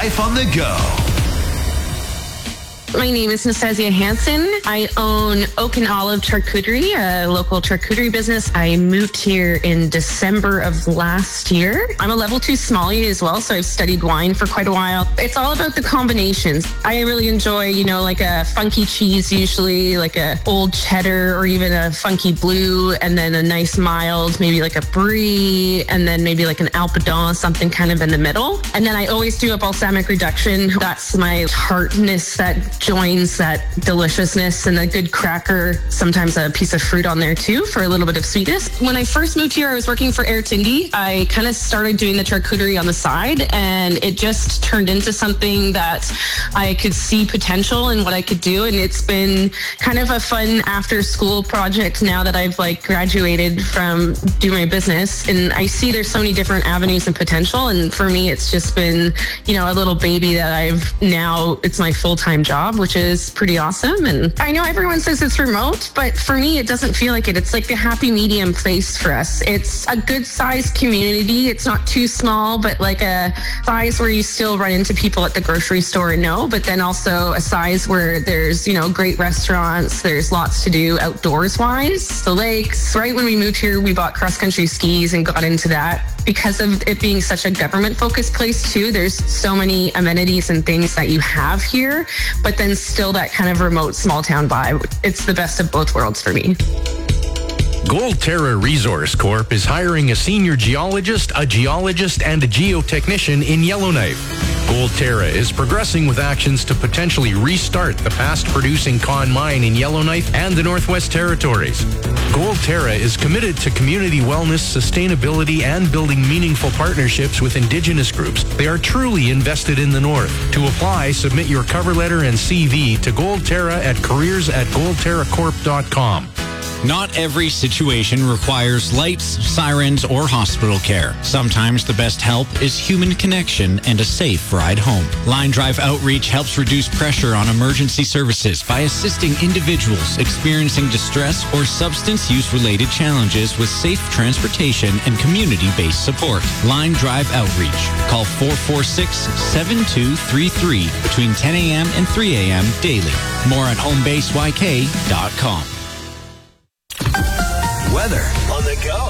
Life on the Go. My name is Nastasia Hansen. I own Oak and Olive Charcuterie, a local charcuterie business. I moved here in December of last year. I'm a level 2 sommelier as well, so I've studied wine for quite a while. It's all about the combinations. I really enjoy, like a funky cheese, usually like a old cheddar or even a funky blue, and then a nice mild, maybe like a brie, and then maybe like an alpidon, something kind of in the middle. And then I always do a balsamic reduction. That's my tartness that joins that deliciousness, and a good cracker, sometimes a piece of fruit on there too for a little bit of sweetness. When I first moved here, I was working for Air Tindi. I kind of started doing the charcuterie on the side, and it just turned into something that I could see potential in what I could do. And it's been kind of a fun after school project now that I've graduated from doing my business. And I see there's so many different avenues and potential. And for me, it's just been, a little baby that it's my full-time job, which is pretty awesome. And I know everyone says it's remote, but for me, it doesn't feel like it. It's like the happy medium place for us. It's a good sized community. It's not too small, but like a size where you still run into people at the grocery store and know, but then also a size where there's, great restaurants. There's lots to do outdoors wise. The lakes. Right when we moved here, we bought cross-country skis and got into that. Because of it being such a government-focused place too, there's so many amenities and things that you have here, but then still that kind of remote small town vibe. It's the best of both worlds for me. Gold Terra Resource Corp is hiring a senior geologist, a geologist, and a geotechnician in Yellowknife. Gold Terra is progressing with actions to potentially restart the past-producing Con Mine in Yellowknife and the Northwest Territories. Gold Terra is committed to community wellness, sustainability, and building meaningful partnerships with Indigenous groups. They are truly invested in the North. To apply, submit your cover letter and CV to Gold Terra at careers@goldterracorp.com. Not every situation requires lights, sirens, or hospital care. Sometimes the best help is human connection and a safe ride home. Line Drive Outreach helps reduce pressure on emergency services by assisting individuals experiencing distress or substance use-related challenges with safe transportation and community-based support. Line Drive Outreach. Call 446-7233 between 10 a.m. and 3 a.m. daily. More at homebaseYK.com. Weather on the go.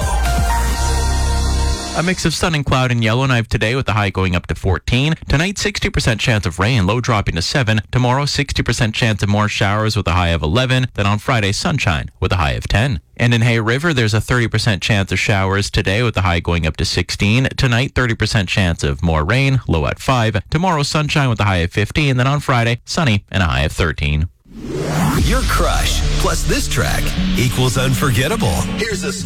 A mix of sun and cloud in Yellowknife today with the high going up to 14. Tonight, 60% chance of rain, low dropping to 7. Tomorrow, 60% chance of more showers with a high of 11. Then on Friday, sunshine with a high of 10. And in Hay River, there's a 30% chance of showers today with the high going up to 16. Tonight, 30% chance of more rain, low at 5. Tomorrow, sunshine with a high of 15. Then on Friday, sunny and a high of 13. Your crush plus this track equals unforgettable. Here's a